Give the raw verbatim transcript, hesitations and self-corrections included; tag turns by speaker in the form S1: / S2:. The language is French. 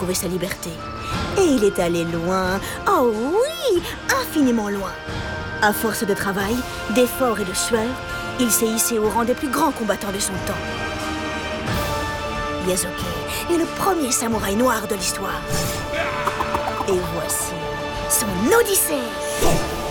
S1: retrouver sa liberté. Et il est allé loin, oh oui, infiniment loin. À force de travail, d'efforts et de sueur, il s'est hissé au rang des plus grands combattants de son temps. Yasuke est le premier samouraï noir de l'histoire. Et voici son Odyssée.